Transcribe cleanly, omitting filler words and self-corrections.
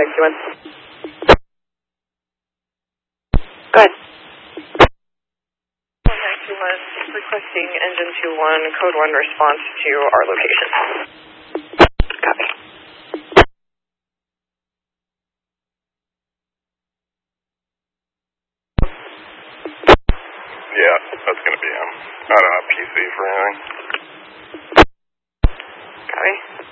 contact you in. Go ahead. Contact you was requesting engine 2-1, code 1 response to our location. Copy. Yeah, that's going to be him. I don't have PC for anything. Copy.